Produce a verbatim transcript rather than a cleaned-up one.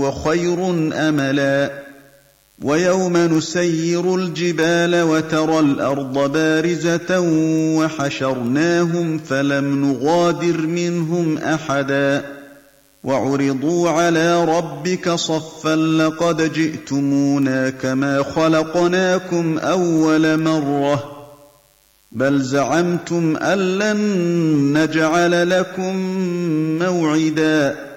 وخير أملا ويوم نسير الجبال وترى الأرض بارزة وحشرناهم فلم نغادر منهم أحدا وعرضوا على ربك صفا لقد جئتمونا كما خلقناكم أول مرة بل زعمتم أن لن نجعل لكم موعدا